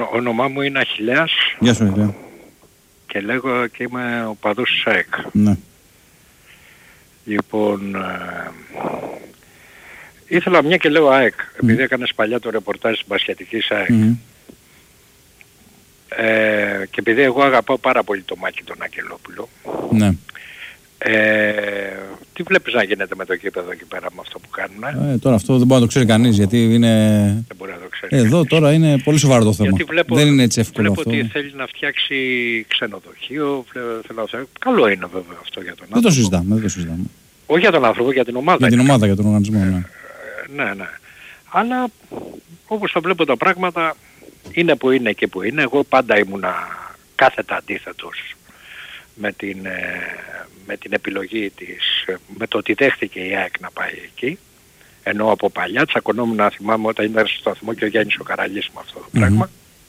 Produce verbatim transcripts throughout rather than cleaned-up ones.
το όνομά μου είναι Αχιλλέας. Γεια σου, Αχιλλέα. Και λέγω και είμαι οπαδός της ΑΕΚ. Ναι. Λοιπόν, ε, ήθελα μια και λέω ΑΕΚ, mm. επειδή έκανες παλιά το ρεπορτάζ της μπασκετικής ΑΕΚ. Mm. Ε, και επειδή εγώ αγαπάω πάρα πολύ το Μάκη τον Αγγελόπουλο. Ναι. Ε, τι βλέπεις να γίνεται με το γήπεδο εκεί πέρα με αυτό που κάνουν? Ε, τώρα αυτό δεν μπορεί να το ξέρει κανείς, γιατί είναι... Δεν μπορεί να το ξέρει. Εδώ κανείς. Τώρα είναι πολύ σοβαρό το θέμα. Γιατί βλέπω, δεν είναι έτσι εύκολο βλέπω αυτό. Βλέπω ότι θέλει να φτιάξει ξενοδοχείο. Θέλω, θέλω, καλό είναι βέβαια αυτό για τον άνθρωπο. Δεν το συζητάμε, δεν το συζητάμε. Όχι για τον άνθρωπο, για την ομάδα. Για την είναι. ομάδα, για τον οργανισμό, ναι. Ε, ναι, ναι. Αλλά όπως τα βλέπω τα πράγματα, είναι που είναι και που είναι. Εγώ πάντα ήμουνα κάθετα αντίθετος με την, με την επιλογή της, με το ότι δέχτηκε η ΑΕΚ να πάει εκεί. Ενώ από παλιά τσακωνόμουν, να θυμάμαι όταν ήταν στο σταθμό και ο Γιάννης ο Καραλής με αυτό το mm-hmm. πράγμα.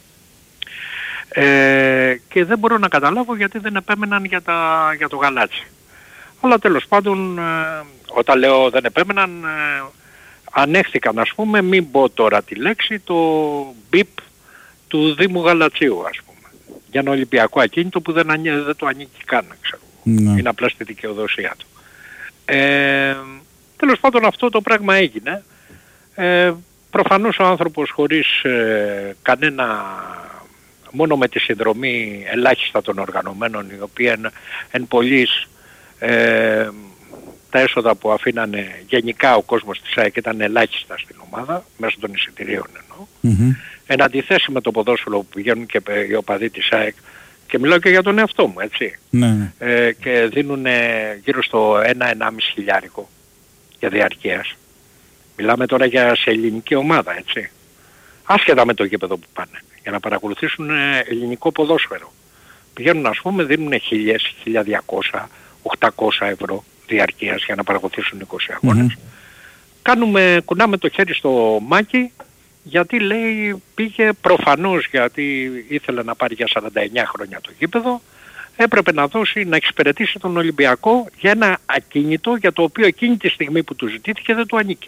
Ε, και δεν μπορώ να καταλάβω γιατί δεν επέμεναν για, τα, για το γαλάτσι. Αλλά τέλος πάντων, ε, όταν λέω δεν επέμεναν, ε, ανέχθηκαν, ας πούμε, μην πω τώρα τη λέξη, το μπιπ του Δήμου Γαλατσίου, ας πούμε. Για ένα Ολυμπιακό ακίνητο που δεν, ανέ, δεν το ανήκει καν, ξέρω. Mm. Είναι απλά στη δικαιοδοσία του. Ε, τέλος πάντων αυτό το πράγμα έγινε. Ε, προφανώς ο άνθρωπος χωρίς ε, κανένα, μόνο με τη συνδρομή ελάχιστα των οργανωμένων, οι οποίοι εν, εν πολλοίς, ε, τα έσοδα που αφήνανε γενικά ο κόσμος της ΑΕΚ ήταν ελάχιστα στην ομάδα, μέσω των εισιτηρίων εννοώ. Mm-hmm. Εν αντιθέσει με το ποδόσφαιρο που πηγαίνουν και οι οπαδοί της ΑΕΚ, και μιλάω και για τον εαυτό μου, έτσι. Ναι. Ε, και δίνουν γύρω στο ένα με ενάμιση χιλιάρικο για διαρκείας. Μιλάμε τώρα για σε ελληνική ομάδα, έτσι. Άσχετα με το γήπεδο που πάνε, για να παρακολουθήσουν ελληνικό ποδόσφαιρο. Πηγαίνουν, ας πούμε, δίνουν χίλια, χίλια διακόσια, οκτακόσια ευρώ διαρκείας για να παρακολουθήσουν είκοσι αγώνες. Mm-hmm. Κάνουμε, κουνάμε το χέρι στο Μάκη, γιατί λέει πήγε προφανώς, γιατί ήθελε να πάρει για σαράντα εννιά χρόνια το γήπεδο, έπρεπε να δώσει, να εξυπηρετήσει τον Ολυμπιακό για ένα ακίνητο για το οποίο εκείνη τη στιγμή που του ζητήθηκε δεν του ανήκε.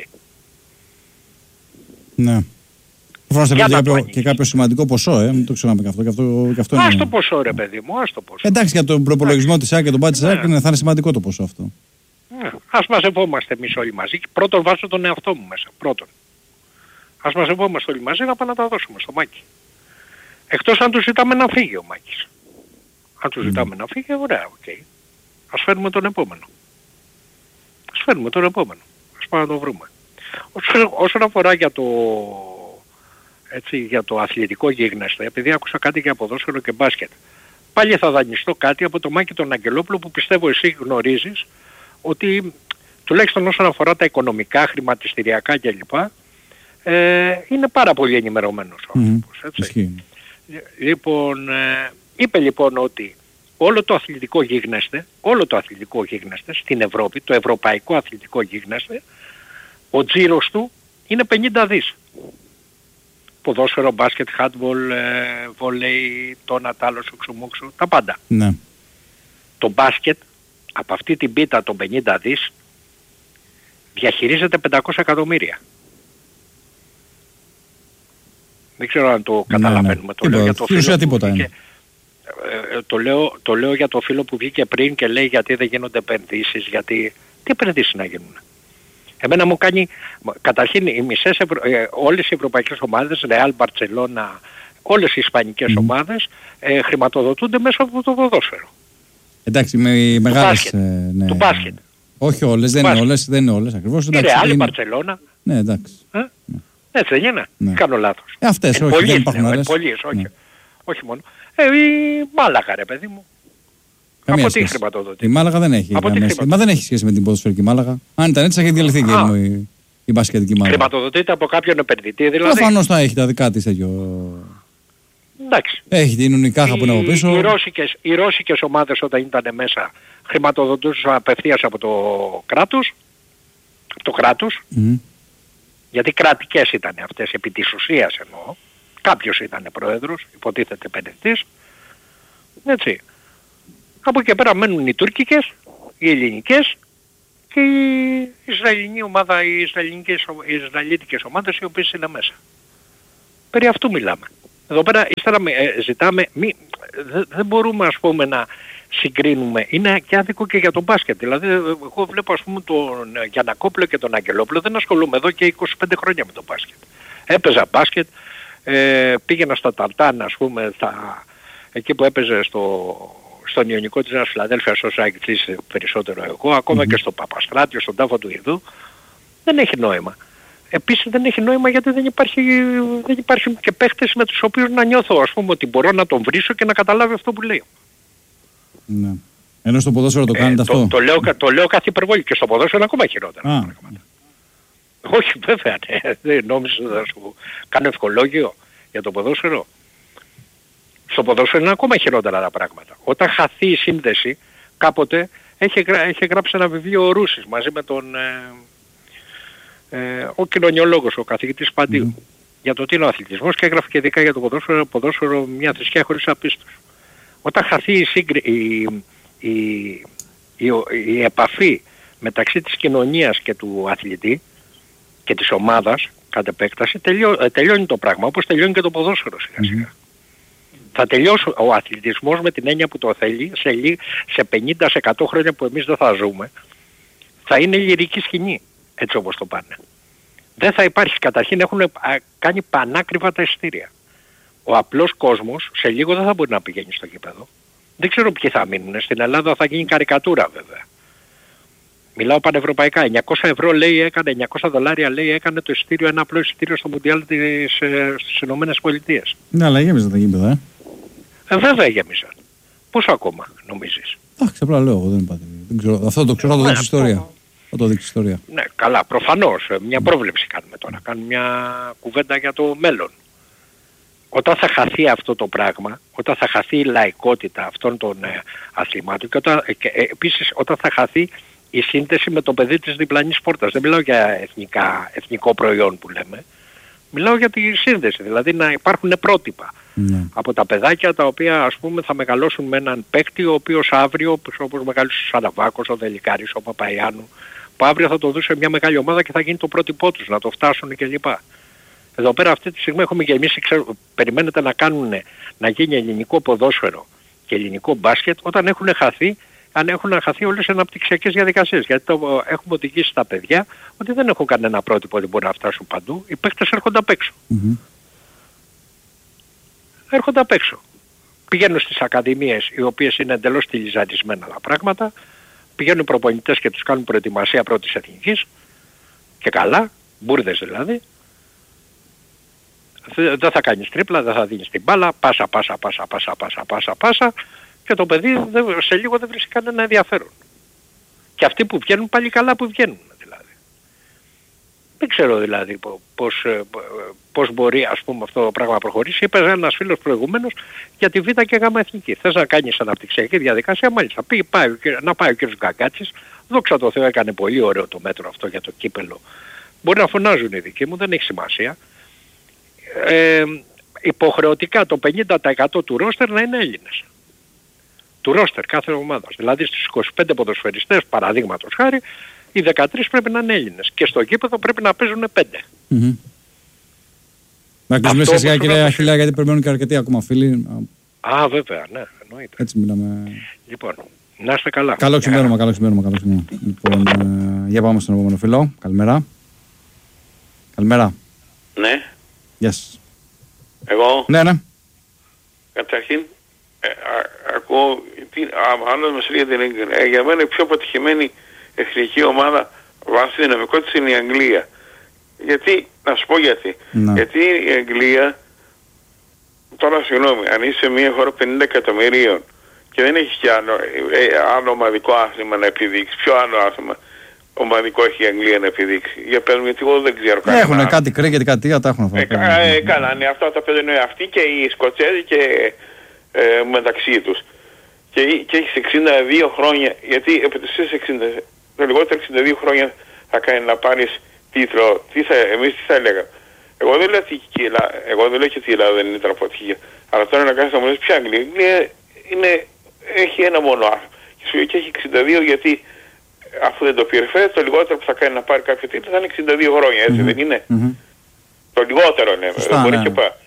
Ναι. Προφανώς θα κάποιο, και κάποιο σημαντικό ποσό, ε, μην το ξέραμε και αυτό. Και αυτό, και αυτό ας είναι... το ποσό ρε παιδί μου, ας το ποσό. Εντάξει, για τον προπολογισμό της ΑΕΚ και τον μπάτζ της ΑΕΚ θα είναι σημαντικό το ποσό αυτό. Ναι. Ας μαζευόμαστε εμείς όλοι μαζί. Πρώτον βάζω τον εαυτό μου μέσα. Πρώτον. Ας μαζευόμαστε όλοι μαζί να πάμε να τα δώσουμε στο Μάκη. Εκτός αν του ζητάμε να φύγει ο Μάκης. Αν του ζητάμε mm. να φύγει, ωραία, οκ. Okay. Ας φέρουμε τον επόμενο. Ας φέρουμε τον επόμενο. Ας πάμε να το βρούμε. Όσο, όσον αφορά για το, έτσι, για το αθλητικό γίγνεσθε, επειδή άκουσα κάτι για ποδόσφαιρο και μπάσκετ, πάλι θα δανειστώ κάτι από το Μάκη τον Αγγελόπουλο που πιστεύω εσύ γνωρίζεις ότι τουλάχιστον όσον αφορά τα οικονομικά, χρηματιστηριακά κλπ. Ε, είναι πάρα πολύ ενημερωμένος ο άνθρωπος, mm, έτσι. Λοιπόν, ε, είπε λοιπόν ότι όλο το αθλητικό γίγνεσθε, όλο το αθλητικό γίγνεσθε στην Ευρώπη, το ευρωπαϊκό αθλητικό γίγνεσθε, ο τζίρος του είναι πενήντα δις. Ποδόσφαιρο, μπάσκετ, χάντμπολ, ε, βολέι, τόνα, τάλο, σουξουμούξου, τα πάντα. Ναι. Το μπάσκετ, από αυτή την πίτα των πενήντα δις, διαχειρίζεται πεντακόσια εκατομμύρια. Δεν ξέρω αν το καταλαβαίνουμε. Ναι, ναι. Το, λέω για το, φίλο τίποτα βγήκε, ε, το, λέω, το λέω για το φίλο που βγήκε πριν και λέει γιατί δεν γίνονται επενδύσεις, γιατί... Τι επενδύσεις να γίνουν? Εμένα μου κάνει... Καταρχήν οι μισές ευρω... ε, όλες οι ευρωπαϊκές ομάδες, Real, Barcelona, όλες οι ισπανικές mm. ομάδες ε, χρηματοδοτούνται μέσω από το ποδόσφαιρο. Εντάξει, με οι μεγάλες... Του μπάσκετ. Ε, ναι. Του μπάσκετ. Όχι όλες, δεν είναι όλες, δεν είναι όλες ακριβώς. Η Real, η Barcelona. Ναι, εντάξει. Ε? Ναι. Έτσι δεν είναι? Ναι. Κάνω λάθος. Ε, αυτές, ε, όχι, πολλοί, δεν υπάρχουν ναι, άλλες. Πολλοί, όχι, ναι. όχι μόνο. Ε, η Μάλαγα ρε παιδί μου. Καμία από σχέση. τι χρηματοδοτεί? Η Μάλαγα δεν έχει. Από καμία σχέση. Μα δεν έχει σχέση με την ποδοσφαιρική Μάλαγα. Αν ήταν έτσι θα είχε διαλυθεί και η, η μπασκετική Μάλαγα. Χρηματοδοτείται από κάποιον επενδυτή δηλαδή? Προφανώς θα έχει τα δικά της τέτοιο. Εντάξει. Έχει την Ουνικάχα που είναι από πίσω. Οι ρώσικες, οι ρώσικες ομάδες όταν ήταν μέσα χρηματοδοτούσαν απευθείας από το κράτος. Από το κράτος. Mm. Γιατί κρατικές ήταν αυτές επί της ουσίας εννοώ. Κάποιος ήταν πρόεδρος, υποτίθεται επενδυτής. Έτσι. Από εκεί πέρα μένουν οι τουρκικές, οι ελληνικές και η Ισραηλινή ομάδα, οι, Ισραηλινικές, οι Ισραηλίτικες ομάδες οι οποίες είναι μέσα. Περί αυτού μιλάμε. Εδώ πέρα ύστερα ε, ζητάμε, μη, δεν δε μπορούμε ας πούμε να συγκρίνουμε. Είναι και άδικο και για τον μπάσκετ. Δηλαδή εγώ βλέπω ας πούμε τον Γιαννακόπουλο και τον Αγγελόπουλο, δεν ασχολούμαι εδώ και είκοσι πέντε χρόνια με τον μπάσκετ. Έπαιζα μπάσκετ, ε, πήγαινα στο Ταρτάν ας πούμε, στα, εκεί που έπαιζε στο, στον Ιωνικό της Νέας Φιλαδέλφειας ως αγγλής περισσότερο εγώ, ακόμα mm-hmm. και στο Παπαστράτιο, στον τάφο του Ιδού. Δεν έχει νόημα. Επίσης δεν έχει νόημα γιατί δεν υπάρχει, δεν υπάρχουν και παίχτες με τους οποίους να νιώθω ας πούμε ότι μπορώ να τον βρίσω και να καταλάβει αυτό που λέει. Ναι. Ενώ στο ποδόσφαιρο το κάνετε ε, αυτό. Το, το, λέω, το λέω κάθε υπερβολή και στο ποδόσφαιρο είναι ακόμα χειρότερα. Ah. Όχι βέβαια, ναι. Δεν νόμιζα να σου κάνω ευχολόγιο για το ποδόσφαιρο. Στο ποδόσφαιρο είναι ακόμα χειρότερα τα πράγματα. Όταν χαθεί η σύνδεση, κάποτε έχει, έχει γράψει ένα βιβλίο ο Ρούσης μαζί με τον ε, ε, ο κοινωνιολόγος, ο καθηγητής Παντίου, mm. για το τι είναι ο αθλητισμός και έγραφε και ειδικά για το ποδόσφαιρο, ποδόσφαιρο μια θρησκεία χωρίς απίστος. Όταν χαθεί η, σύγκρι, η, η, η, η, η επαφή μεταξύ της κοινωνίας και του αθλητή και της ομάδας κατ' επέκταση, τελειώ, τελειώνει το πράγμα, όπως τελειώνει και το ποδόσφαιρο σιγά σιγά. Mm-hmm. Θα τελειώσει ο αθλητισμός με την έννοια που το θέλει σε, σε πενήντα με εκατό χρόνια που εμείς δεν θα ζούμε, θα είναι λυρική σκηνή, έτσι όπως το πάνε. Δεν θα υπάρχει, καταρχήν έχουν κάνει πανάκριβα τα εισιτήρια. Ο απλός κόσμος σε λίγο δεν θα μπορεί να πηγαίνει στο γήπεδο. Δεν ξέρω ποιοι θα μείνουν. Στην Ελλάδα θα γίνει καρικατούρα βέβαια. Μιλάω πανευρωπαϊκά. εννιακόσια ευρώ λέει έκανε, εννιακόσια δολάρια λέει έκανε το εισιτήριο, ένα απλό εισιτήριο στο Μουντιάλ της, ε, στις Ηνωμένες Πολιτείες. Ναι, αλλά γέμιζαν τα γήπεδα, ε. ε βέβαια γέμιζαν. Πόσο ακόμα νομίζεις? Εντάξει, απλά λέω, δεν είπατε. Δεν ξέρω. Αυτό το ξέρω, θα το δείξει ιστορία. Θα το δείξει ιστορία. Ναι, καλά, προφανώς. Μια πρόβλεψη κάνουμε τώρα. Κάνουμε μια κουβέντα για το μέλλον. Όταν θα χαθεί αυτό το πράγμα, όταν θα χαθεί η λαϊκότητα αυτών των ε, αθλημάτων και, όταν, και ε, επίσης όταν θα χαθεί η σύνδεση με το παιδί της διπλανής πόρτας. Δεν μιλάω για εθνικά, εθνικό προϊόν που λέμε. Μιλάω για τη σύνδεση, δηλαδή να υπάρχουν πρότυπα ναι. από τα παιδάκια τα οποία ας πούμε θα μεγαλώσουν με έναν παίκτη ο οποίος αύριο, όπως μεγάλωσε ο Σαραβάκος, ο Δελικάρης, ο Παπαϊάνου, που αύριο θα το δώσει σε μια μεγάλη ομάδα και θα γίνει το πρότυπό τους, να το φτάσουν κλπ. Εδώ πέρα αυτή τη στιγμή έχουμε γεμίσει, ξέρω, περιμένετε να κάνουν, να γίνει ελληνικό ποδόσφαιρο και ελληνικό μπάσκετ όταν έχουν χαθεί, αν έχουν χαθεί όλες οι αναπτυξιακές διαδικασίες. Γιατί το έχουμε οδηγήσει τα παιδιά ότι δεν έχουν κανένα πρότυπο ότι μπορεί να φτάσουν παντού. Οι παίκτες έρχονται απ' έξω. Mm-hmm. Έρχονται απ' έξω. Πηγαίνουν στις ακαδημίες οι οποίες είναι εντελώς στυλιζανισμένα τα πράγματα. Πηγαίνουν οι προπονητές και τους κάνουν προετοιμασία πρώτης εθνικής. Και καλά, μπούρδες δηλαδή. Δεν θα κάνεις τρίπλα, δεν θα δίνεις την μπάλα, πάσα, πάσα, πάσα, πάσα, πάσα, πάσα, πάσα και το παιδί σε λίγο δεν βρίσκει κανένα ενδιαφέρον. Και αυτοί που βγαίνουν πάλι καλά που βγαίνουν δηλαδή. Δεν ξέρω δηλαδή πώς, πώς μπορεί ας πούμε αυτό το πράγμα να προχωρήσει. Είπε ένας φίλος προηγουμένως για τη Β και Γ εθνική. Θες να κάνεις αναπτυξιακή διαδικασία, μάλιστα πει, πάει, να πάει ο κ. Γκαγκάτσης, δόξα τω Θεώ έκανε πολύ ωραίο το μέτρο αυτό για το κύπελο. Μπορεί να φωνάζουν οι δικοί μου, δεν έχει σημασία. Ε, υποχρεωτικά το πενήντα τοις εκατό του ρόστερ να είναι Έλληνες. Του ρόστερ κάθε ομάδας. Δηλαδή στους είκοσι πέντε ποδοσφαιριστές, παραδείγματος χάρη, οι δεκατρείς πρέπει να είναι Έλληνες. Και στο γήπεδο πρέπει να παίζουν πέντε. Mm-hmm. Να κλείσουμε σχετικά κυρία Αχιλλέα γιατί περιμένουν και αρκετοί ακόμα φίλοι. Α, βέβαια, ναι, εννοείται. Έτσι μιλάμε. Λοιπόν, να είστε καλά. Καλό ξημέρωμα, καλό ξημέρωμα, καλό ξημέρωμα. Λοιπόν, ε, για πάμε στον επόμενο φίλο. Καλημέρα. Καλημέρα. Ναι. Γεια σας. Εγώ. Ναι, ναι. Καταρχήν, ε, α, ακούω, άλλος μας λέει την ε, για μένα η πιο αποτυχημένη εθνική ομάδα βάσει δυναμικό της είναι η Αγγλία. Γιατί, να σου πω γιατί. Ναι. Γιατί η Αγγλία, τώρα συγγνώμη, αν είσαι μια χώρα πενήντα εκατομμυρίων και δεν έχει και άλλο, ε, άλλο ομαδικό άθλημα να επιδείξει, ποιο άλλο άθλημα ομαδικό έχει η Αγγλία να επιδείξει. Για πέρα γιατί εγώ δεν ξέρω κάτι. Έχουν κάτι κρίκετ, κάτι τα έχουν αυτά. Ε, κα, ε, καλά, ναι, αυτά τα παίρνουν αυτοί και οι Σκοτσέζοι και ε, μεταξύ τους. Και, και έχεις εξήντα δύο χρόνια, γιατί εσείς εξήντα, το λιγότερο εξήντα δύο χρόνια θα κάνει να πάρεις τίτλο. Τι θα, εμείς τι θα έλεγαμε. Εγώ δεν λέω ότι η Ελλάδα, εγώ δεν λέω και ότι η Ελλάδα δεν είναι αποτυχία. Αλλά τώρα να κάνεις να μου λες ποια Αγγλία. Η Αγγλία είναι, έχει ένα μόνο άθλημα. Και έχει εξήντα δύο γιατί αφού δεν το πήρε φέτος, το λιγότερο που θα κάνει να πάρει κάποιο τίτλο θα είναι εξήντα δύο χρόνια, έτσι mm-hmm. δεν είναι. Mm-hmm. Το λιγότερο είναι, Σωστά, δεν μπορεί ναι. και πάει. Και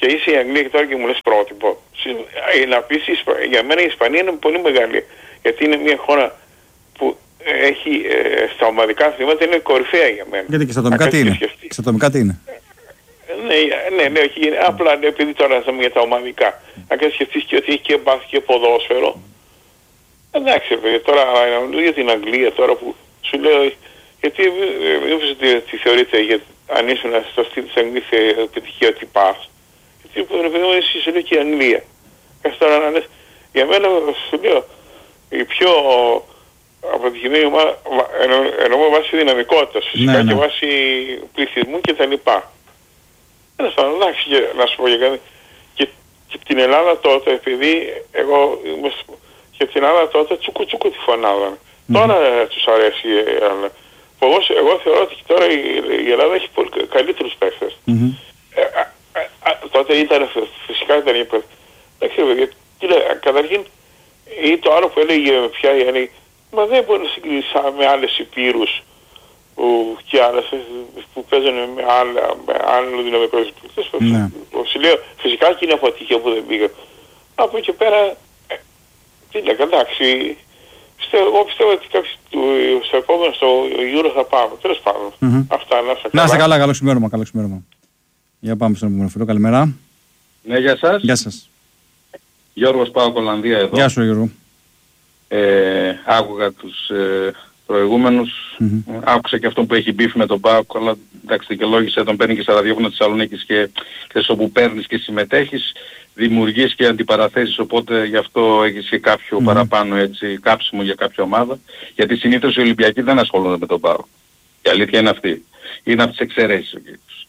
και είσαι η Αγγλία και τώρα και μου λες πρότυπο. Να πεις, για μένα η Ισπανία είναι πολύ μεγάλη, γιατί είναι μια χώρα που έχει ε, στα ομαδικά αθλήματα, είναι κορυφαία για μένα. Γιατί και στα ατομικά τι είναι. Και στα ατομικά τι είναι. Ναι, ναι, ναι, όχι, απλά ναι, επειδή τώρα θα για τα ομαδικά. Αν και σκεφτείς και ότι έχει και μπάσκετ και ποδόσφαιρο. Εντάξει, παιδιά, τώρα για την Αγγλία τώρα που σου λέω, γιατί δεν νομίζω ότι τι θεωρείτε για, αν ήσουν στο στυλ της Αγγλίας επιτυχία ότι πας. Γιατί ρε παιδί μου εσύ σου λέω και η Αγγλία. Κάτσε τώρα να λες, για μένα σου λέω, η πιο αποτυχημένη ομάδα, εννοώ βάσει δυναμικότητας, φυσικά ναι, ναι. και βάσει πληθυσμού κτλ. Ένας πάντων, εντάξει, να σου πω για κάτι. Και, και την Ελλάδα τότε, επειδή εγώ είμαι και την Ελλάδα τότε τσούκου τσούκου τη φωνάζανε. Mm. Τώρα ε, τους αρέσει η Ελλάδα. Εγώ, εγώ θεωρώ ότι τώρα η, η Ελλάδα έχει πολύ καλύτερους παίκτες. Mm-hmm. Ε, ε, ε, τότε ήταν φυσικά ήταν η δεν ξέρω γιατί. Καταρχήν ή το άλλο που έλεγε πια η Άννη, μα δεν μπορεί να συγκριθεί με άλλες υπήρους που, και άλλες που παίζουν με, άλλα, με άλλο δυναμικό παίκτες. Ναι. Φυσικά και είναι αποτυχία που δεν πήγα. Από εκεί πέρα τι λέγα, εντάξει, εγώ πιστεύω ότι κάποιοι στο επόμενο στο Euro θα πάμε. Τέλος πάντων. Mm-hmm. Αυτά, να είστε καλά. Να είστε καλά, καλό ξημέρωμα, καλό ξημέρωμα. Για πάμε στον επόμενο φίλο, καλημέρα. Ναι, γεια σας. Γεια σας. Γιώργος Πάοκ Ολλανδία εδώ. Γεια σου Γιώργο. Ε, άκουγα τους ε, προηγούμενους, mm-hmm. άκουσα και αυτό που έχει μπήφει με τον Πάοκ, αλλά εντάξει δικαιολόγησε, τον παίρνει και στα ραδιόφωνα της Θεσσαλονίκης και θες όπου παίρνεις και συμμετέχεις. Δημιουργείς και αντιπαραθέσεις, οπότε γι' αυτό έχεις και κάποιο mm. παραπάνω έτσι, κάψιμο για κάποια ομάδα. Γιατί συνήθως οι Ολυμπιακοί δεν ασχολούνται με τον ΠΑΟΚ. Η αλήθεια είναι αυτή. Είναι από τις εξαιρέσεις ο κύριος.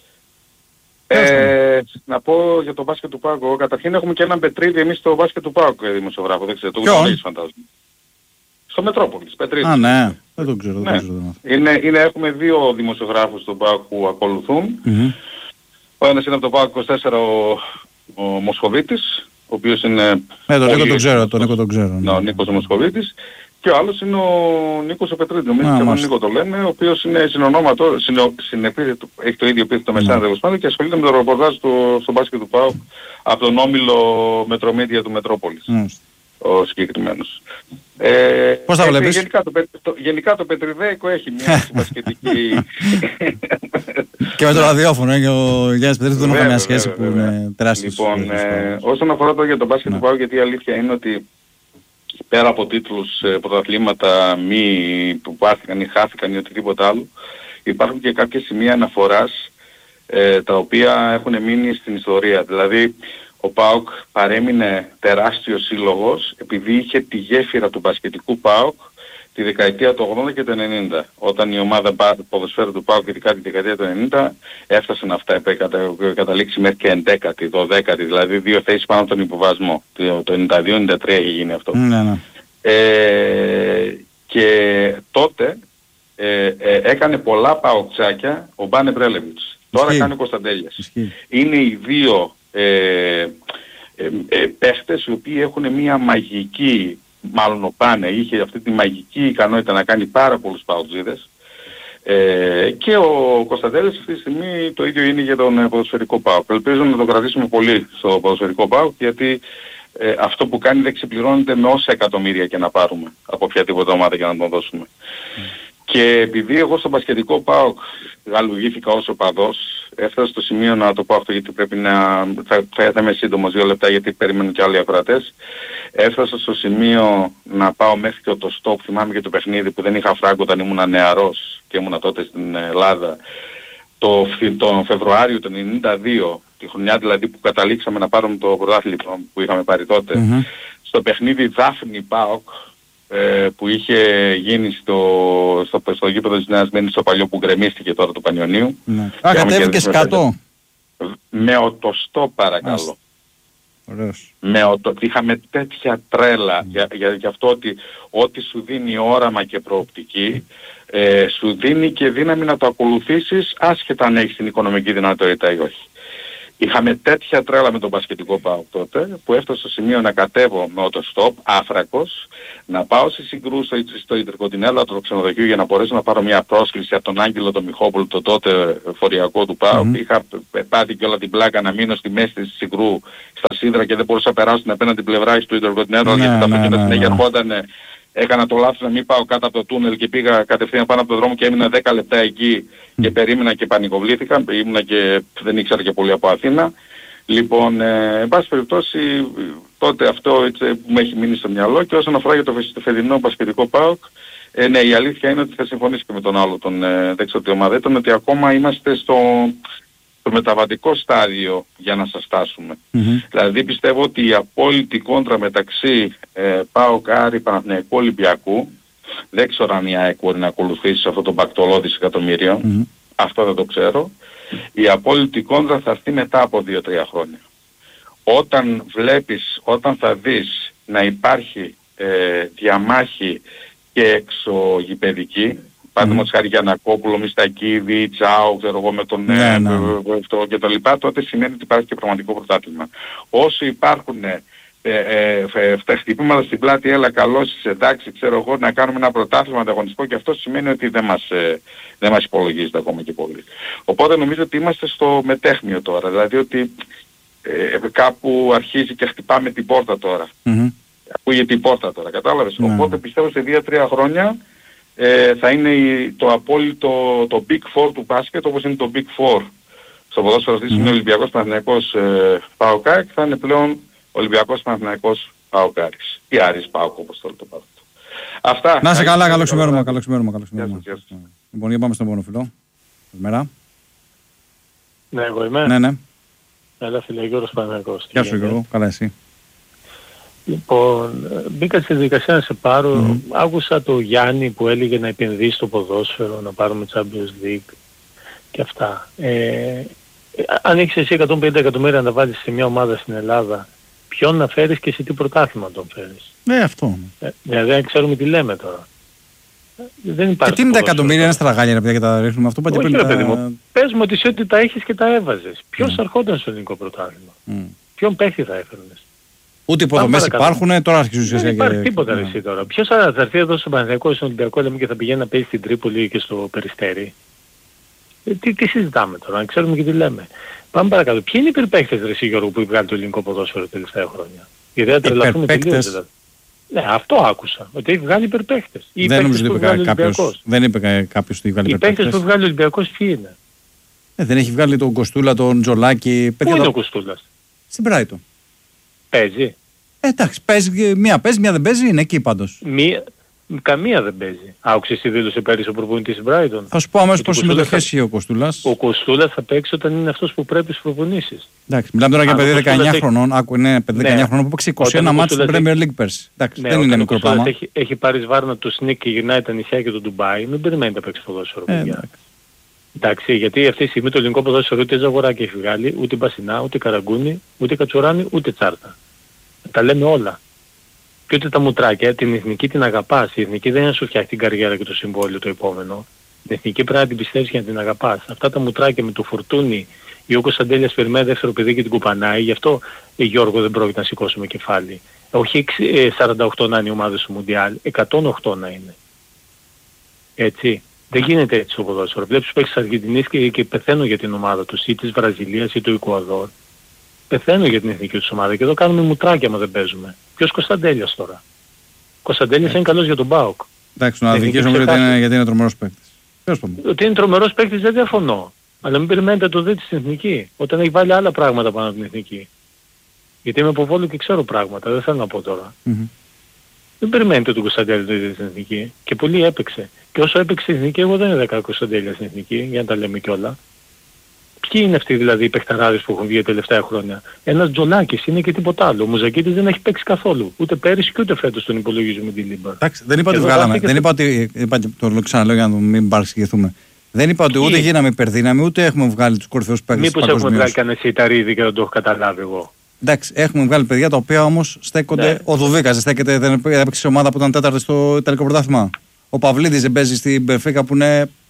Ε, να πω για το μπάσκετ του ΠΑΟΚ. Καταρχήν έχουμε και έναν Πετρίδη εμείς στο μπάσκετ του ΠΑΟΚ δημοσιογράφο. Δεν ξέρω, το γνωρίζεις φαντάζομαι. Στο Μετρόπολης, Πετρίδη. Α, ναι. Δεν το ξέρω. Ναι. Δεν ξέρω. Είναι, είναι, έχουμε δύο δημοσιογράφους στον ΠΑΟΚ που ακολουθούν. Mm-hmm. Ο ένας είναι από το ΠΑΟΚ είκοσι τέσσερα ο ο Μοσχοβίτης, ο οποίος είναι... Ναι, τον Νίκο τον ξέρω, τον Νίκο τον ξέρω. Ναι, ο Νίκος ο Μοσχοβίτης. Και ο άλλος είναι ο Νίκος ο Πετρίδης, νομίζω και τον Νίκο το λένε, ο οποίος είναι συνονόματο, συνεπήρε, έχει το ίδιο πίθητο με Σάνδρε Γοσπάνδη και ασχολείται με το ρεπορτάζ στο, στο μπάσκετ του ΠΑΟΚ από τον όμιλο Μετρομίδια του Μετρόπολης. Mm. Ο συγκεκριμένος. Ε, Πώς θα βλέπεις? Γενικά το, το, γενικά το Πετριδέικο έχει μια μπασκετική... Και με το ραδιόφωνο, και ο Γιάννης Πετρίδης δεν έχει μια σχέση που είναι τεράστιος. Λοιπόν, ε, όσον αφορά το για το μπάσκετ του ΠΑΟΚ, γιατί η αλήθεια είναι ότι πέρα από τίτλους, πρωταθλήματα μη που πάρθηκαν ή χάθηκαν ή οτιδήποτε άλλο, υπάρχουν και κάποια σημεία αναφοράς ε, τα οποία έχουν μείνει στην ιστορία. Δηλαδή, ο ΠΑΟΚ παρέμεινε τεράστιος σύλλογος επειδή είχε τη γέφυρα του μπασκετικού ΠΑΟΚ τη δεκαετία του ογδόντα και του ενενήντα. Όταν η ομάδα ποδοσφαίρου του ΠΑΟΚ ειδικά τη δεκαετία του ενενήντα έφτασαν αυτά, κατα, καταλήξει μέχρι και εντέκατη, δωδέκατη, δηλαδή δύο θέσεις πάνω από τον υποβασμό. Το ενενήντα δύο ενενήντα τρία έχει γίνει αυτό. Ναι, ναι. Ε, και τότε ε, ε, έκανε πολλά ΠΑΟΚτσάκια ο Μπάνε Μπρέλεβιτς. Τώρα κάνει ο Κωνσταντέλιας. Ισχύει. Είναι οι δύο ε, ε, ε, παίχτες οι οποίοι έχουν μια μαγική, μάλλον ο Πάνε είχε αυτή τη μαγική ικανότητα να κάνει πάρα πολλούς παουτζίδες ε, και ο Κωνσταντέλιας αυτή τη στιγμή το ίδιο είναι για τον ποδοσφαιρικό ΠΑΟΚ. Ελπίζω να το κρατήσουμε πολύ στο ποδοσφαιρικό ΠΑΟΚ γιατί ε, αυτό που κάνει δεν ξεπληρώνεται με όσα εκατομμύρια και να πάρουμε από οποιαδήποτε ομάδα και να τον δώσουμε. Mm. Και επειδή εγώ στο μπασκετικό ΠΑΟΚ γαλουγήθηκα ως οπαδός, έφτασα στο σημείο να το πω αυτό γιατί πρέπει να... θα, θα είμαι σύντομος δύο λεπτά γιατί περιμένουν και άλλοι ακροατές. Έφτασα στο σημείο να πάω μέχρι και το στόπ, θυμάμαι και το παιχνίδι που δεν είχα φράγκο όταν ήμουν νεαρός και ήμουν τότε στην Ελλάδα. Το, το Φεβρουάριο του ενενήντα δύο, τη χρονιά δηλαδή που καταλήξαμε να πάρουμε το πρωτάθλημα που είχαμε πάρει τότε, mm-hmm. στο παιχνίδι Δάφνη ΠΑΟΚ, που είχε γίνει στο, στο, στο γήπεδο της Νέας Μήνης στο παλιό που γκρεμίστηκε τώρα του Πανιωνίου. Ναι. Α, κατέβηκες κάτω. Με οτοστό παρακαλώ. Ωραίος. Με οτο... Είχαμε τέτοια τρέλα mm. για, για, για αυτό ότι ό,τι σου δίνει όραμα και προοπτική ε, σου δίνει και δύναμη να το ακολουθήσεις άσχετα αν έχεις την οικονομική δυνατότητα ή όχι. είχαμε τέτοια τρέλα με τον μπασκετικό ΠΑΟΚ τότε, που έφτασε στο σημείο να κατέβω με οτοστόπ, άφρακος, να πάω στη Συγκρού στο, στο Ιντερκοντινέλα του ξενοδοχείου για να μπορέσω να πάρω μια πρόσκληση από τον Άγγελο τον Μιχόπουλο, το τότε φοριακό του ΠΑΟΚ. Mm-hmm. Είχα πάθει και όλα την πλάκα να μείνω στη μέση της Συγκρού στα σίδερα και δεν μπορούσα να περάσω την απέναντι πλευρά του Ιντερκοντινέλα, γιατί τα αυτοκίνητα συνέχεια ερχόταν. Έκανα το λάθος να μην πάω κάτω από το τούνελ και πήγα κατευθείαν πάνω από τον δρόμο και έμεινα δέκα λεπτά εκεί και περίμενα και πανικοβλήθηκα, ήμουνα και δεν ήξερα και πολύ από Αθήνα. Λοιπόν, ε, εν πάση περιπτώσει, τότε αυτό έτσι, που με έχει μείνει στο μυαλό. Και όσον αφορά για το φετινό μπασκετικό ΠΑΟΚ, ε, ναι, η αλήθεια είναι ότι θα συμφωνήσω και με τον άλλο τον ε, δεν ξέρω τι ομάδα ήταν, ότι ακόμα είμαστε στο, στο μεταβατικό στάδιο για να σας φτάσουμε. Mm-hmm. Δηλαδή πιστεύω ότι η απόλυτη κόντρα μεταξύ ε, ΠΑΟΚ, Άρη, Παναθηναϊκού, Ολυμπιακού, δεν ξέρω αν η ΑΕΚ μπορεί να ακολουθήσει σε αυτό το μπακτολό δισεκατομμυρίων, mm-hmm. αυτό δεν το ξέρω. Η απόλυτη κόντρα θα έρθει μετά από δύο τρία χρόνια. Όταν βλέπεις, όταν θα δεις να υπάρχει ε, διαμάχη και εξωγηπεδική, παραδείγματος χάρη Γιαννακόπουλο, Μιστακίδη, Τσάου, ξέρω εγώ με τον ναι, ναι. αυτό και τα λοιπά, τότε σημαίνει ότι υπάρχει και πραγματικό πρωτάθλημα. Όσο υπάρχουν ε, ε, ε, τα χτυπήματα στην πλάτη, έλα καλώς είσαι, εντάξει, ξέρω εγώ, να κάνουμε ένα πρωτάθλημα ανταγωνιστικό, και αυτό σημαίνει ότι δεν μας, ε, δεν μας υπολογίζεται ακόμα και πολύ. Οπότε νομίζω ότι είμαστε στο μετέχμιο τώρα, δηλαδή ότι ε, κάπου αρχίζει και χτυπάμε την πόρτα τώρα. Mm-hmm. Ακούγεται η πόρτα τώρα, κατάλαβες. Mm-hmm. Οπότε πιστεύω σε δύο τρία χρόνια ε, θα είναι η, το απόλυτο, το Big Four του μπάσκετ, όπως είναι το Big Four στο ποδόσφαιρο αυτή τη στιγμή, Ολυμπιακός, Παναθηναϊκός, ε, ΠΑΟΚ, θα είναι πλέον Ολυμπιακός, Παναθηναϊκός, ΠΑΟΚ, Άρης. Ή Άρης ΠΑΟΚ, όπως θέλει το πάρω. Αυτά. Να είσαι καλά, καλό ξημέρωμα, καλό ξημέρωμα. Λοιπόν, για πάμε στον επόμενο φίλο. Καλημέρα. Ναι, εγώ είμαι. Ναι, ναι. Έλα φίλε, Γιώργος Παναθηναϊκός. Γεια σου Γιώργο, καλά εσύ. Λοιπόν, μπήκα στη διαδικασία να σε πάρω. Mm-hmm. Άκουσα το Γιάννη που έλεγε να επενδύσει στο ποδόσφαιρο, να πάρουμε Champions League και αυτά. Ε, αν έχεις εσύ εκατόν πενήντα εκατομμύρια να τα βάλεις σε μια ομάδα στην Ελλάδα, ποιον να φέρεις και σε τι πρωτάθλημα τον φέρεις. Ναι, αυτό. Ε, δηλαδή δεν ξέρουμε τι λέμε τώρα. Δεν υπάρχει. Και τι είναι τα εκατομμύρια, είναι στραγάλια να και τα ρίχνουμε αυτό. Όχι ρε παιδί μου, πες μου ότι σε ό,τι τα έχεις και τα έβαζες. Ποιος mm. ερχόταν στο ελληνικό πρωτάθλημα. Mm. Ποιον παίχτη θα έφερνες. Ούτε υποδομές υπάρχουν, τώρα αρχίζουν ουσιαστικά. Δεν υπάρχει τίποτα εσύ τώρα. Ποιος θα έρθει εδώ στο Παναθηναϊκό, στον Ολυμπιακό, λέμε, και θα πηγαίνει να παίζει στην Τρίπολη και στο Περιστέρι. Ε, τι, τι συζητάμε τώρα, να ξέρουμε και τι λέμε. Πάμε παρακάτω. Ποιοι είναι οι υπερπαίχτες, ρε εσύ Γιώργο, που έχει βγάλει το ελληνικό ποδόσφαιρο τα τελευταία χρόνια. Γιατί δεν τρελαθούν τελείως δηλαδή. Ναι, αυτό άκουσα. Ότι έχει βγάλει υπερπαίχτες. Δεν νομίζω ότι είπε κάποιος. Δεν είπε κάποιος ότι έχει βγάλει υπερπαίχτες. Οι παίχτες που έχει βγάλει ο Ολυμπιακός ποιοι είναι. Ε, δεν έχει βγάλει τον Κοστούλα, τον Τζολάκη. Πού είναι ο Κοστούλας. Στην Brighton. Παίζει. Ε, εντάξει, παίζει, μία παίζει, μία δεν παίζει, είναι εκεί πάντως. Μία, καμία δεν παίζει. Άκουσες τι δήλωσε πέρυσι ο προπονητής της Brighton. Θα σου πω αμέσως πώς συμμετοχές είχε ο Κοστούλας. Ο Κοστούλας θα παίξει όταν είναι αυτός που πρέπει στις προπονήσεις. Εντάξει, μιλάμε τώρα για παιδί δεκαεννιά χρονών, άκου, είναι δεκαεννιά ναι. χρονών που παίξει είκοσι ένα μάτς στην Premier League πέρσι. Εντάξει, ναι, δεν είναι μικρό πράγμα. Έχει, έχει πάρει σβάρνα του Σνίκ και γυρνάει τα νησιά και το Ντουμπάι, μην περιμένει να παίξει ποδόσφαιρο. Ε, εντάξει, γιατί αυτή τη στιγμή το ελληνικό ποδόσφαιρο ούτε Ζαγοράκη έχει βγάλει, ούτε Μπασινά, ούτε Καραγκούνι, ούτε Κατσουράνη, ούτε Τσάρτα. Τα λέμε όλα. Και ούτε τα μουτράκια, την εθνική την αγαπάς. Η εθνική δεν είναι να σου φτιάχνει την καριέρα και το συμβόλαιο το επόμενο. Την εθνική πρέπει να την πιστεύεις και να την αγαπάς. Αυτά τα μουτράκια με το Φορτούνι, ή ο Κωνσταντέλιας περιμένει δεύτερο παιδί και την κουπανάει, γι' αυτό η Γιώργο δεν πρόκειται να σηκώσουμε κεφάλι. Όχι σαράντα οκτώ να είναι οι ομάδες του Μουντιάλ, εκατόν οκτώ να είναι. Έτσι. Δεν γίνεται έτσι στο ποδόσφαιρο. Βλέπεις που έχεις Αργεντινής και, και πεθαίνω για την ομάδα τους, ή της Βραζιλίας ή του Εκουαδόρ. Πεθαίνω για την εθνική τους ομάδα και εδώ κάνουμε μουτράκια μα δεν παίζουμε. Ποιος Κωνσταντέλιας τώρα. Κωνσταντέλιας είναι καλός για τον ΠΑΟΚ. Εντάξει, να αδικήσω γιατί είναι, γιατί είναι τρομερός παίκτης. Ποιος το μου. Ότι είναι τρομερός παίκτης δεν διαφωνώ. Αλλά μην περιμένετε να το δείτε στην εθνική. Όταν έχει βάλει άλλα πράγματα πάνω από την εθνική. Γιατί είμαι από Βόλο και ξέρω πράγματα, δεν θέλω να πω τώρα. Mm-hmm. Δεν περιμένετε τον Κωνσταντέλια να το δείτε στην εθνική. Και πολύ έπαιξε. Και όσο έπαιξε στην εθνική, εγώ δεν έδωκα Κωνσταντέλια στην εθνική, για να τα λέμε κιόλα. Ποιοι είναι αυτοί δηλαδή οι παιχταράδες που έχουν βγει τα τελευταία χρόνια. Ένας Τζολάκης είναι και τίποτα άλλο. Ο Μουζακίτης δεν έχει παίξει καθόλου. Ούτε πέρυσι και ούτε φέτος τον υπολογίζουμε την Λίμπα. Εντάξει, δεν είπα ότι βγάλαμε. Δεν είπα ότι. Είπα, το ξαναλέω για να μην παρεξηγηθούμε. Δεν είπα ότι ούτε γίναμε υπερδύναμη, ούτε έχουμε βγάλει τους κορυφαίους παίκτες. Μήπως έχουμε βγάλει κανένα Σιταρίδη και δεν το έχω καταλάβει εγώ. Εντάξει, έχουμε βγάλει παιδιά τα οποία όμως στέκονται. Ναι. Ο Δουβίκας στέκεται, δεν έπαιξε ομάδα που ήταν τέταρτη στο Ιταλικό πρωτάθλημα. Ο Παυλίδης δεν παίζει στην Μπενφίκα που είναι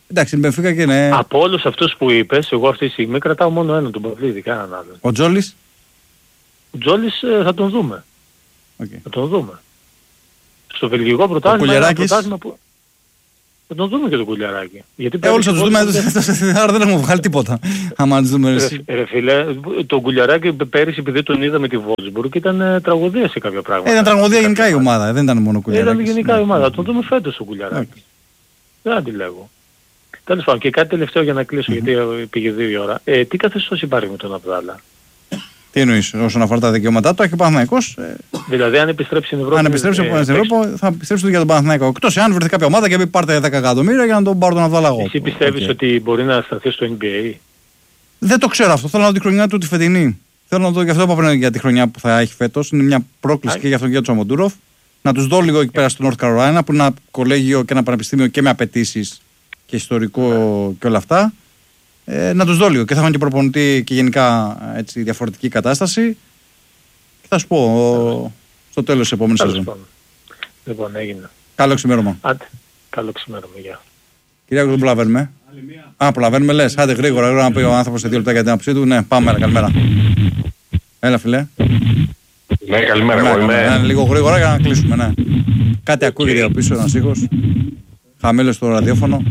Εντάξει, είναι Μπενφίκα και είναι... Από όλους αυτούς που είπες, εγώ αυτή τη στιγμή κρατάω μόνο έναν, τον Παυλίδη, κανέναν άλλον. Ο Τζόλης. Ο Τζόλης ε, θα τον δούμε. Okay. Θα τον δούμε. Στο βελγικό πρωτάθλημα, ένα πρωτάθλημα που... Θα τον δούμε και τον Κουλιαράκη. Γιατί ε, όλους θα τους δούμε, άρα δεν έχουμε βγάλει τίποτα. Άμα τους δούμε εσύ. Ρε φίλε, τον Κουλιαράκη πέρυσι επειδή τον είδαμε τη Βόλσμπουργκ ήταν ε, τραγωδία σε κάποια πράγματα. Ε, ήταν τραγωδία γενικά η ομάδα, δεν ήταν μόνο ο Κουλιαράκης. Ήταν γενικά η ομάδα, τον δούμε φέτος τον Κουλιαράκη. Δεν αντιλέγω. Τέλος πάντων, και κάτι τελευταίο για να κλείσω, γιατί πήγε δύο ώρα. Ε, τι καθεστώς υπάρχει με τον Αβδάλα? Τι εννοείς, όσον αφορά τα δικαιώματά του, έχει ο Παναθηναϊκός. Ε, δηλαδή, αν επιστρέψει στην Ευρώπη. Αν επιστρέψει ε, στην Ευρώπη, θα επιστρέψει για τον Παναθηναϊκό. Εκτός εάν βρεθεί κάποια ομάδα και πει πάρτε δέκα εκατομμύρια για να τον πάρω τον Αβδάλα εγώ. Εσύ πιστεύεις okay. ότι μπορεί να σταθεί στο N B A? Δεν το ξέρω αυτό. Θέλω να δω τη χρονιά του τη φετινή. Θέλω να δω, γι' αυτό που είπα για τη χρονιά που θα έχει φέτος. Είναι μια πρόκληση και για αυτόν και για τον Σαμοντούροφ. Να τους δω λίγο εκεί πέρα στο North Carolina, που είναι ένα κολέγιο και ένα πανεπιστήμιο και με απαιτήσεις και ιστορικό yeah. και όλα αυτά. Ε, να τους δω λίγο και θα έχουν και προπονητή και γενικά έτσι, διαφορετική κατάσταση και θα σου πω ο, στο τέλος της επόμενης σεζόν. Λοιπόν, έγινε. Καλό ξημέρωμα. Άντε, καλό ξημέρωμα, γεια. Κυρία, δεν προλαβαίνουμε. Α, προλαβαίνουμε λες. Άντε γρήγορα, γρήγορα να πει ο άνθρωπος σε δύο λεπτά για την άποψή του. Ναι, πάμε, καλημέρα. Έλα φίλε. Ναι, καλημέρα. Εγώ είμαι... ναι, λίγο γρήγορα για να κλείσουμε, ναι. Κάτι ακούγεται από πίσω, ένας ήχος. Χαμήλω στο ραδιόφωνο.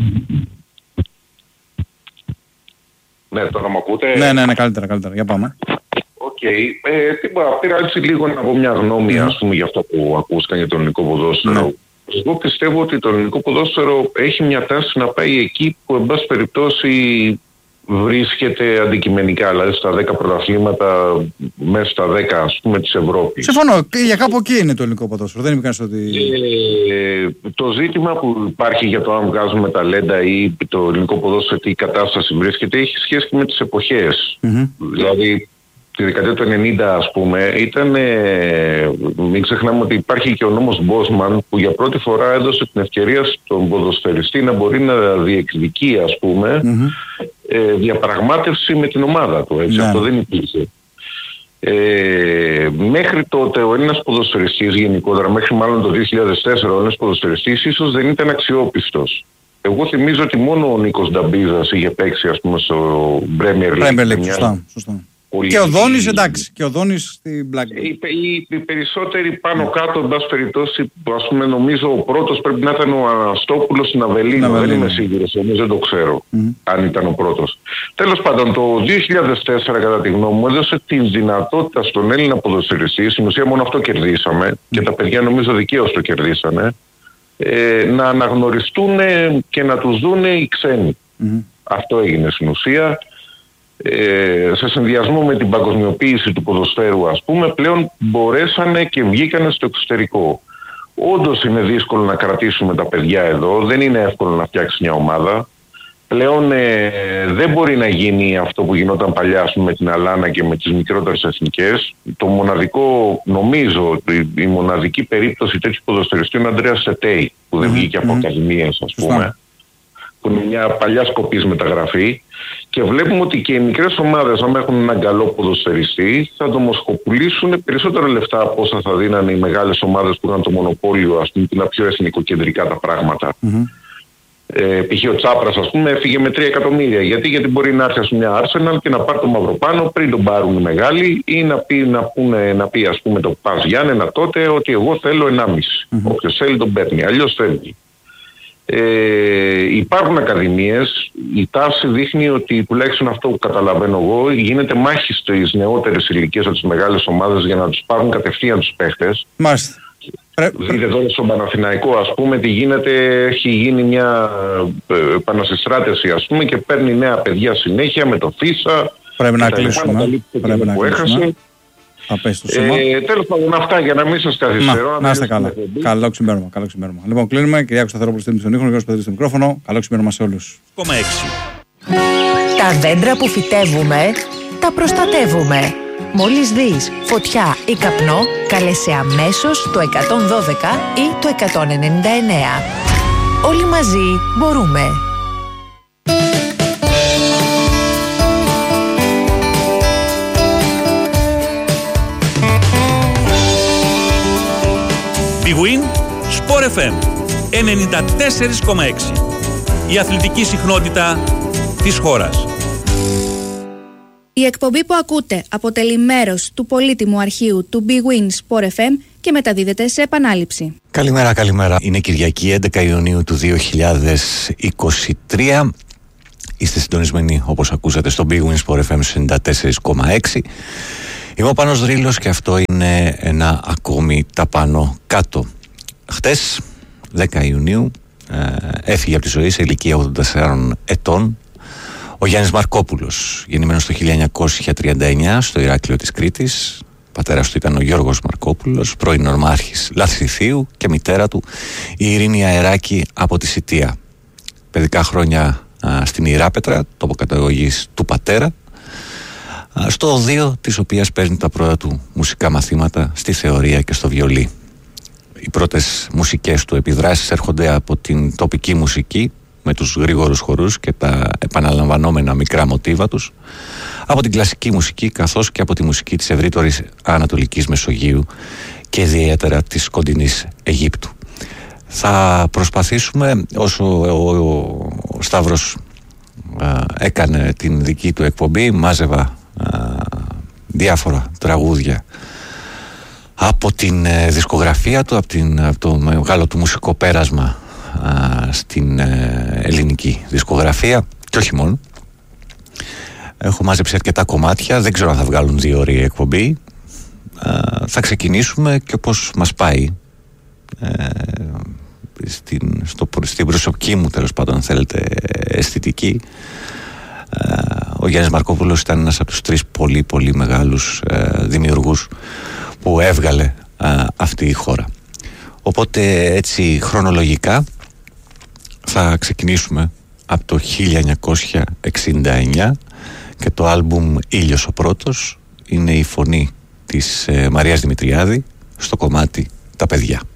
Ναι, τώρα μου ακούτε? Ναι, ναι, ναι, καλύτερα, καλύτερα. Για πάμε. Οκ. Okay. Ε, πήρα έτσι λίγο να πω μια γνώμη, mm. ας πούμε, για αυτό που ακούστηκαν για το ελληνικό ποδόσφαιρο. Mm. Εγώ πιστεύω ότι το ελληνικό ποδόσφαιρο έχει μια τάση να πάει εκεί που, εν πάση περιπτώσει, βρίσκεται αντικειμενικά, δηλαδή στα δέκα πρωταθλήματα, μέσα στα δέκα, ας πούμε, της Ευρώπης. Συμφωνώ. Για κάπου εκεί είναι το ελληνικό ποδόσφαιρο. Δεν είμαι κανείς ότι... Ε, το ζήτημα που υπάρχει για το αν βγάζουμε ταλέντα ή το ελληνικό ποδόσφαιρο τι κατάσταση βρίσκεται έχει σχέση και με τις εποχές. Mm-hmm. Δηλαδή, τη δεκαετία του ενενήντα, ας πούμε, ήταν... Ε, μην ξεχνάμε ότι υπάρχει και ο νόμος Μπόσμαν που για πρώτη φορά έδωσε την ευκαιρία στον ποδοσφαιριστή να μπορεί να διεκδικεί, ας πούμε, mm-hmm. ε, διαπραγμάτευση με την ομάδα του. Έτσι. Yeah. Αυτό δεν υπήρχε. Ε, μέχρι τότε ο Έλληνας ποδοσφαιριστής γενικότερα, μέχρι μάλλον το δύο χιλιάδες τέσσερα ο Έλληνας ποδοσφαιριστής ίσως δεν ήταν αξιόπιστος. Εγώ θυμίζω ότι μόνο ο Νίκος Νταμπίζας είχε παίξει, ας πούμε, στο Premier League. Premier League, σωστά, σωστά. Πολύ... Και ο Δόνης, εντάξει, και ο Δόνης στην Blackburn. Οι, οι, οι περισσότεροι πάνω κάτω, εν πάση περιπτώσει, ας πούμε, νομίζω ο πρώτος πρέπει να ήταν ο Αναστόπουλος στην Αβελίνο. Δεν είμαι σίγουρος, όμως δεν το ξέρω mm-hmm. αν ήταν ο πρώτος. Τέλος πάντων, το δύο χιλιάδες τέσσερα, κατά τη γνώμη μου, έδωσε τη δυνατότητα στον Έλληνα ποδοσφαιριστή, στην ουσία μόνο αυτό κερδίσαμε mm-hmm. και τα παιδιά νομίζω δικαίως το κερδίσανε, ε, να αναγνωριστούν και να τους δούνε οι ξένοι. Mm-hmm. Αυτό έγινε στην ουσία. Ε, σε συνδυασμό με την παγκοσμιοποίηση του ποδοσφαίρου, ας πούμε, πλέον μπορέσανε και βγήκανε στο εξωτερικό. Όντως είναι δύσκολο να κρατήσουμε τα παιδιά εδώ, δεν είναι εύκολο να φτιάξει μια ομάδα. Πλέον ε, δεν μπορεί να γίνει αυτό που γινόταν παλιά, ας πούμε, με την Αλάνα και με τις μικρότερες εθνικές. Το μοναδικό, νομίζω, η μοναδική περίπτωση τέτοιου ποδοσφαιριστή είναι ο Αντρέας Σετέι, που δεν βγήκε mm-hmm. από ακαδημίες, ας πούμε. Που είναι μια παλιά σκοπής μεταγραφή, και βλέπουμε ότι και οι μικρές ομάδες, αν έχουν έναν καλό ποδοσφαιριστή, θα ντομοσκοπουλήσουν περισσότερα λεφτά από όσα θα δίνανε οι μεγάλες ομάδες που είχαν το μονοπόλιο, ας πούμε, που είναι πιο εθνικοκεντρικά τα πράγματα. Mm-hmm. Ε, π.χ. ο Τσάπρας, ας πούμε, έφυγε με τρία εκατομμύρια. Γιατί, γιατί μπορεί να έρθει, ας πούμε, μια Arsenal και να πάρει το μαυροπάνω πριν τον πάρουν οι μεγάλοι, ή να πει, να πούνε, να πει ας πούμε, το Πας Γιάννενα τότε ότι εγώ θέλω ενάμιση. Mm-hmm. Όποιος θέλει τον παίρνει, αλλιώς φεύγει. Ε, υπάρχουν ακαδημίες, η τάση δείχνει ότι, τουλάχιστον αυτό που καταλαβαίνω εγώ, γίνεται μάχη στις νεότερες ηλικίες από τις μεγάλες ομάδες για να τους πάρουν κατευθείαν τους παίχτες. Μάλιστα. Δείτε εδώ στον Παναθηναϊκό, ας πούμε, τι γίνεται, έχει γίνει μια επανασυστράτευση, ας πούμε, και παίρνει νέα παιδιά συνέχεια με το Φίσα. Πρέπει να κλείσουμε. Πρέπει να κλείσουμε. Ε, τέλος πάντων, αυτά για να μην σας καθυστερώ. Να, να είστε καλά. Καλό ξημέρωμα, καλό ξημέρωμα. Λοιπόν, κλείνουμε. Κυρία Κωνσταντινόπουλου στέλνει στον ήχο, Γιώργος Πετρίδης στο μικρόφωνο. Καλό ξημέρωμα σε όλους. Τα δέντρα που φυτεύουμε, τα προστατεύουμε. Μόλις δεις φωτιά ή καπνό, καλέσαι αμέσως το εκατόν δώδεκα ή το εκατόν ενενήντα εννέα. Όλοι μαζί μπορούμε. Big Win, Sport εφ εμ ενενήντα τέσσερα κόμμα έξι. η αθλητική συχνότητα της χώρας. Η εκπομπή που ακούτε αποτελεί μέρος του πολύτιμου αρχείου του Big Win Sport εφ εμ και μεταδίδεται σε επανάληψη. Καλημέρα, καλημέρα. Είναι Κυριακή έντεκα Ιουνίου του δύο χιλιάδες είκοσι τρία. Είστε συντονισμένοι, όπως ακούσατε, στο Big Win Sport εφ εμ ενενήντα τέσσερα κόμμα έξι. Είμαι ο Πάνος Δρύλος και αυτό είναι ένα ακόμη τα πάνω κάτω. Χτες, δέκα Ιουνίου, ε, έφυγε από τη ζωή σε ηλικία ογδόντα τεσσάρων ετών ο Γιάννης Μαρκόπουλος, γεννημένος το χίλια εννιακόσια τριάντα εννιά στο Ηράκλειο της Κρήτης. Πατέρας του ήταν ο Γιώργος Μαρκόπουλος, πρώην ορμάρχης Λαθρηθίου, και μητέρα του η Ειρήνη Αεράκη από τη Σιτία. Παιδικά χρόνια α, στην Ιεράπετρα, τόπο καταγωγής του πατέρα, α, στο οδείο της οποίας παίρνει τα πρώτα του μουσικά μαθήματα στη θεωρία και στο βιολί. Οι πρώτες μουσικές του επιδράσεις έρχονται από την τοπική μουσική, με τους γρήγορους χορούς και τα επαναλαμβανόμενα μικρά μοτίβα τους, από την κλασική μουσική καθώς και από τη μουσική της ευρύτερης Ανατολικής Μεσογείου και ιδιαίτερα της κοντινής Αιγύπτου. Θα προσπαθήσουμε, όσο ο, ο, ο Σταύρος α, έκανε την δική του εκπομπή, μάζευα α, διάφορα τραγούδια από την ε, δισκογραφία του, από, την, από το μεγάλο του μουσικό πέρασμα στην ε, ελληνική δισκογραφία και όχι μόνο. Έχω μάζεψει αρκετά κομμάτια, δεν ξέρω αν θα βγάλουν δύο ώρες εκπομπή. Α, θα ξεκινήσουμε και όπως μας πάει ε, στην, στο, στην προσωπική μου, τέλος πάντων, αν θέλετε, αισθητική. ε, ο Γιάννης Μαρκόπουλος ήταν ένας από τους τρεις πολύ πολύ μεγάλους ε, δημιουργούς που έβγαλε ε, αυτή η χώρα. Οπότε έτσι χρονολογικά θα ξεκινήσουμε από το χίλια εννιακόσια εξήντα εννιά και το άλμπουμ «Ήλιος ο πρώτος». Είναι η φωνή της ε, Μαρίας Δημητριάδη στο κομμάτι «Τα παιδιά».